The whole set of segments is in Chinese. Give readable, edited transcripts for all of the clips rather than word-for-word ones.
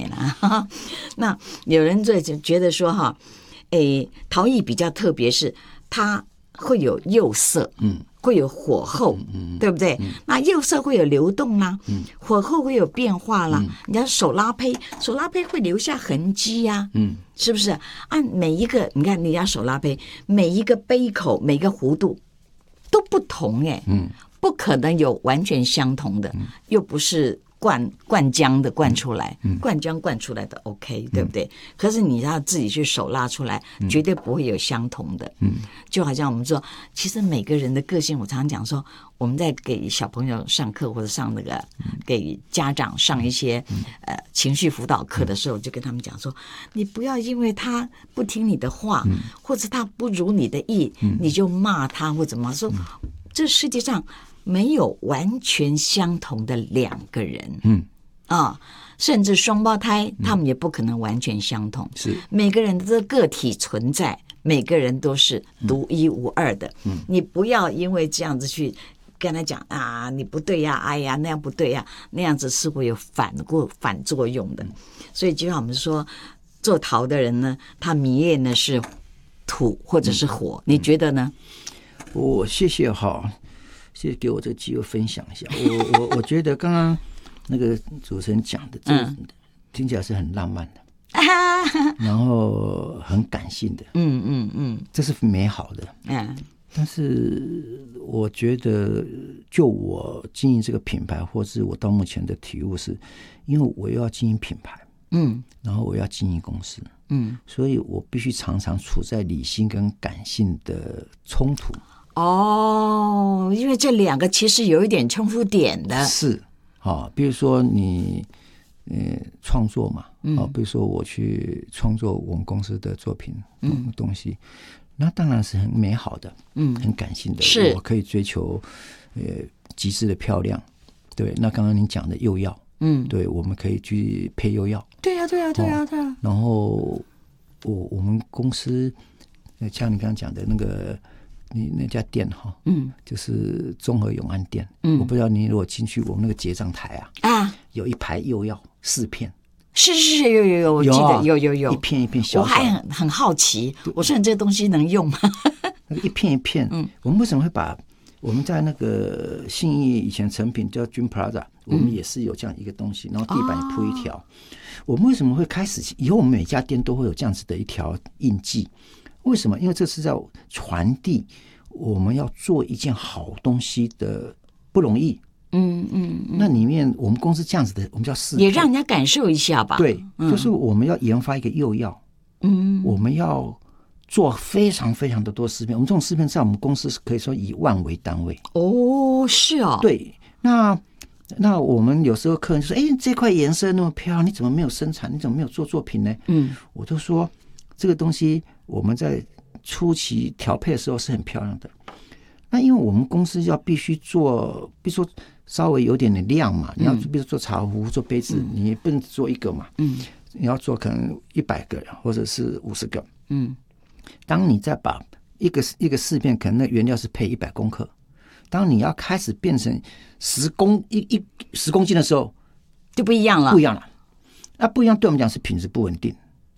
面了。那有人就觉得说哈，陶艺比较特别，是它会有釉色，会有火候，对不对？那釉色会有流动啦，火候会有变化啦。你要手拉胚会留下痕迹呀，是不是？按每一个，你看你要手拉胚，每一个杯口、每个弧度都不同不可能有完全相同的，又不是灌浆的灌出来，灌浆灌出来的 OK， 对不对？可是你要自己去手拉出来，绝对不会有相同的。就好像我们说，其实每个人的个性，我常常讲说，我们在给小朋友上课或者上那个给家长上一些情绪辅导课的时候，就跟他们讲说，你不要因为他不听你的话，或者他不如你的意，你就骂他或怎么说。这世界上没有完全相同的两个人，甚至双胞胎，他们也不可能完全相同。是每个人的个体存在，每个人都是独一无二的。你不要因为这样子去跟他讲啊，你不对呀，哎呀，那样不对呀，那样子是会有反作用的。所以就像我们说，做陶的人呢，他迷恋的是土或者是火，你觉得呢？ 谢谢给我这个机会分享一下。我觉得刚刚那个主持人讲的，这听起来是很浪漫的，然后很感性的，这是美好的，但是我觉得，就我经营这个品牌，或是我到目前的体悟是，因为我又要经营品牌，然后我要经营公司，所以我必须常常处在理性跟感性的冲突。 因为这两个其实有一点冲突点的。 是，比如说你创作嘛，比如说我去创作我们公司的作品，东西，那当然是很美好的，很感性的，是我可以追求极致的漂亮。对，那刚刚您讲的釉药，对，我们可以去配釉药。对啊。然后我们公司像你刚刚讲的那个。你那家店就是综合永安店，我不知道你如果进去我们那个结账台有一排釉药4片，是有，我记得有一片一片小小的，我还很好奇，我说你这个东西能用吗？ 那个一片一片，我们为什么会把我们在那个信义以前成品叫 Dream Plaza，我们也是有这样一个东西，然后地板也铺一条，我们为什么会开始以后我们每家店都会有这样子的一条印记？为什么？因为这是在传递我们要做一件好东西的不容易。那里面我们公司这样子的，我们叫试， 也让人家感受一下吧。 对，就是我们要研发一个釉药，我们要做非常非常的多试片。我们这种试片在我们公司是可以说以万为单位。 是哦。 对，那我们有时候客人就说：“这块颜色那么漂亮，你怎么没有生产？你怎么没有做作品呢？”我都说这个东西。我们在初期调配的时候是很漂亮的，那因为我们公司要必须做，比如说稍微有点的量嘛，你要比如说做茶壶、做杯子，你不能做一个嘛，你要做可能100个或者是50个，当你再把一个试片，可能那原料是配100公克，当你要开始变成10公斤的时候， 就不一样了， 那不一样对我们讲是品质不稳定。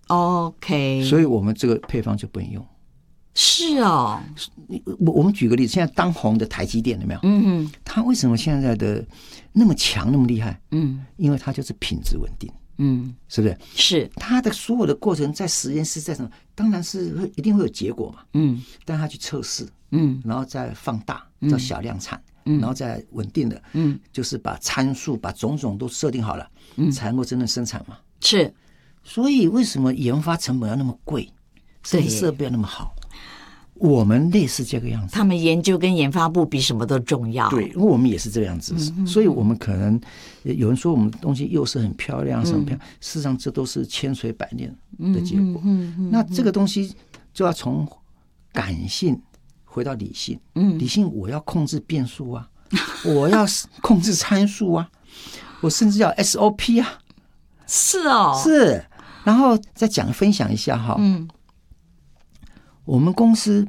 OK， 所以我们这个配方就不能用。 是哦， 我们举个例子，现在当红的台积电有没有？它为什么现在的那么强那么厉害？因为它就是品质稳定。是不是？是它的所有的过程在实验室在什么？当然是一定会有结果嘛。但它去测试，然后再放大，叫小量产，然后再稳定的，就是把参数把种种都设定好了，才能够真正生产嘛。 是。 所以为什么研发成本要那么贵，甚至设备要那么好？我们类似这个样子， 他们研究跟研发部比什么都重要。 对，因为我们也是这样子，所以我们可能有人说我们东西又是很漂亮，什么漂亮，事实上这都是千锤百炼的结果。那这个东西就要从感性回到理性，理性我要控制变数啊，我要控制参数啊，我甚至要 SOP 啊。 是哦， 是，然后再分享一下哈。我们公司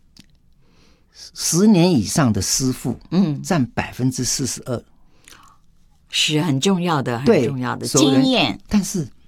10年以上的师傅，占42%， 是很重要的，很重要的经验。 但是